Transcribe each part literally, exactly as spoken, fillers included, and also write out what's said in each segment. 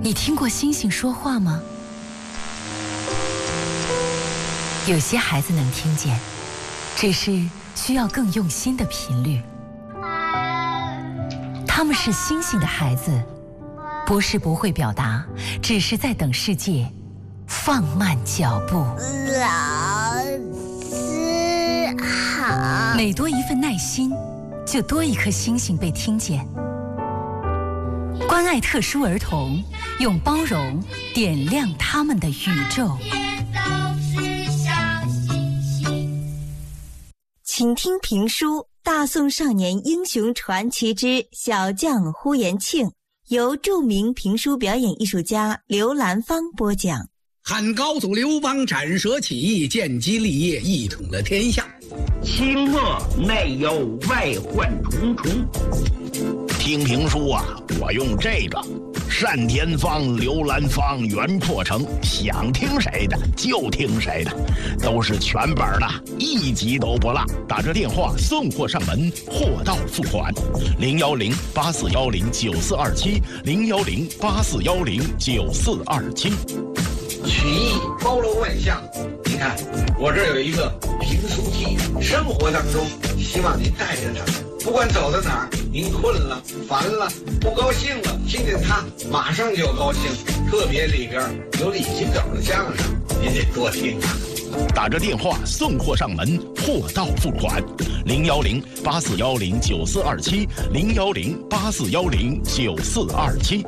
你听过星星说话吗？有些孩子能听见，只是需要更用心的频率。他们是星星的孩子，不是不会表达，只是在等世界放慢脚步。 老师好。 每多一份耐心，就多一颗星星被听见。关爱特殊儿童，用包容点亮他们的宇宙。 请听评书《大宋少年英雄传奇之小将呼延庆》，由著名评书表演艺术家刘兰芳播讲。 汉高祖刘邦斩蛇起义，建基立业，一统了天下。 清末内忧外患重重。 听评书啊，我用这个单田芳、刘兰芳、袁阔成，想听谁的就听谁的，都是全本的，一集都不落。打这电话送货上门，货到付款。零幺零八四幺零九四二七，零幺零八四幺零九四二七。 曲艺包罗万象，你看我这儿有一个评书机，生活当中希望您带着它，不管走到哪儿，您困了、烦了、不高兴了，听见它马上就高兴。特别里边有李金斗的相声，您得多听啊。 打着电话送货上门，货到付款。零幺零八四幺零九四二七，零幺零八四幺零九四二七。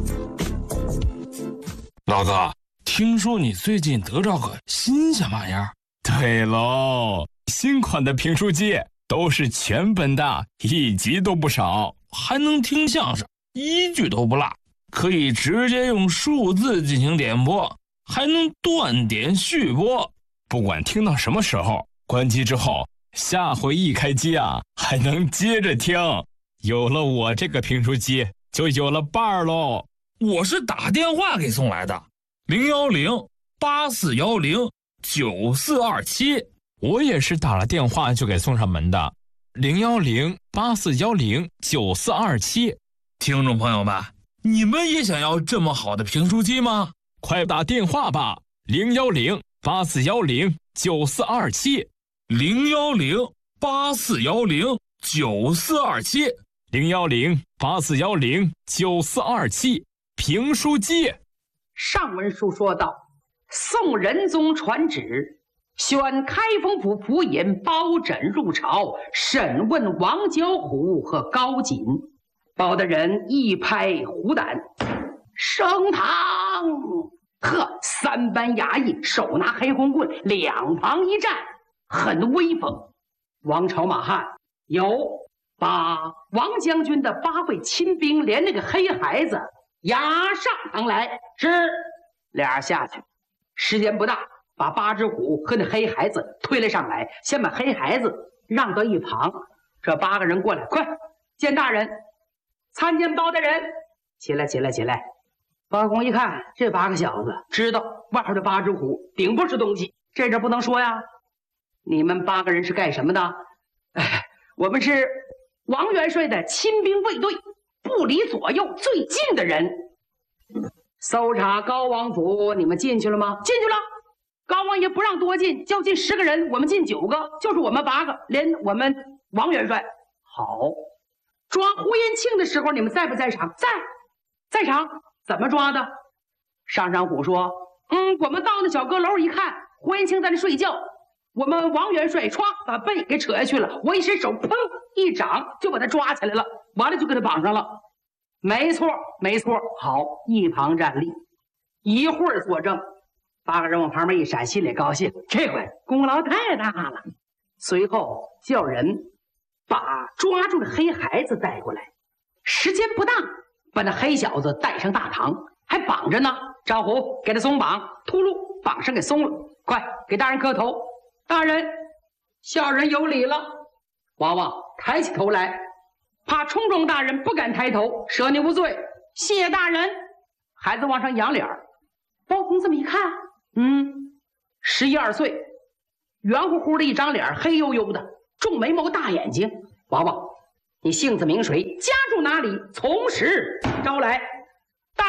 老哥，听说你最近得着个新鲜玩意儿？ 对喽，新款的评书机都是全本的，一集都不少， 还能听相声，一句都不落，可以直接用数字进行点播，还能断点续播。 不管听到什么时候，关机之后，下回一开机啊，还能接着听。有了我这个评书机，就有了伴儿喽。 我是打电话给送来的，零幺零八四幺零九四二七。 我也是打了电话就给送上门的，零幺零八四幺零九四二七。 听众朋友们，你们也想要这么好的评书机吗？ 快打电话吧，零幺零八四幺零九四二七， 零幺零八四幺零九四二七， 零幺零八四幺零九四二七。评书机。 上文书说到，宋仁宗传旨，选开封府府尹包拯入朝审问王交虎和高瑾。包大人一拍虎胆，升堂！呵，三班衙役手拿黑红棍，两旁一站，很威风。王朝马汉有把王将军的八位亲兵连那个黑孩子押上堂来，是俩下去，时间不大，把八只虎和那黑孩子推了上来，先把黑孩子让到一旁。这八个人过来，快见大人，参见包大人。起来起来起来。包公一看这八个小子，知道外头的八只虎顶不是东西，这事不能说呀。你们八个人是干什么的？哎，我们是王元帅的亲兵卫队，部里左右最近的人。搜查高王府，你们进去了吗？进去了。高王爷不让多进，就进十个人，我们进九个，就是我们八个，连我们王元帅。好，抓呼延庆的时候，你们在不在场？在，在场。怎么抓的？上山虎说：“嗯，我们到那小阁楼一看，呼延庆在那睡觉，我们王元帅唰把背给扯下去了，我一伸手，砰一掌就把他抓起来了，完了就给他绑上了。”没错，没错。好，一旁站立，一会儿作证。八个人往旁边一闪，心里高兴，这回功劳太大了。随后叫人把抓住的黑孩子带过来，时间不大，把那黑小子带上大堂，还绑着呢。赵虎给他松绑，秃噜绑上给松了。快给大人磕头。大人，小人有礼了。娃娃抬起头来，怕冲撞大人不敢抬头，赦你无罪。谢大人。孩子往上仰脸，包公这么一看，嗯，十一二岁，圆乎乎的一张脸，黑黝黝的，重眉毛大眼睛。娃娃，你姓字名谁？家住哪里？从实招来。大人，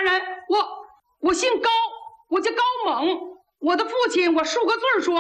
人，我我姓高，我叫高猛。我的父亲，我数个字说。